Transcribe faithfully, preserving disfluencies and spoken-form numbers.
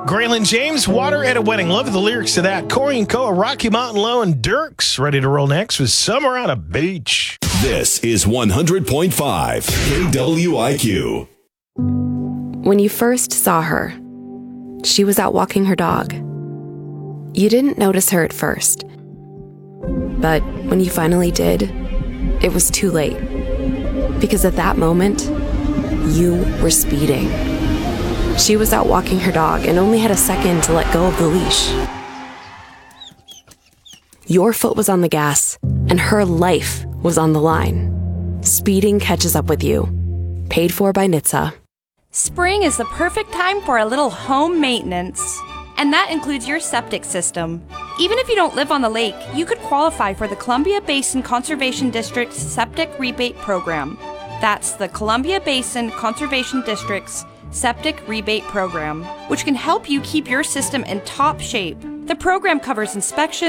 Graylin James, Water at a Wedding. Love the lyrics to that. Corey and Koa, Rocky Mountain Low, and Dirks ready to roll next with Summer on a Beach. This is one hundred point five K W I Q. When you first saw her, she was out walking her dog. You didn't notice her at first. But when you finally did, it was too late. Because at that moment, you were speeding. She was out walking her dog and only had a second to let go of the leash. Your foot was on the gas, and her life was on the line. Speeding catches up with you. Paid for by N H T S A. Spring is the perfect time for a little home maintenance. And that includes your septic system. Even if you don't live on the lake, you could qualify for the Columbia Basin Conservation District's Septic Rebate Program. That's the Columbia Basin Conservation District's Septic Rebate Program, which can help you keep your system in top shape. The program covers inspection,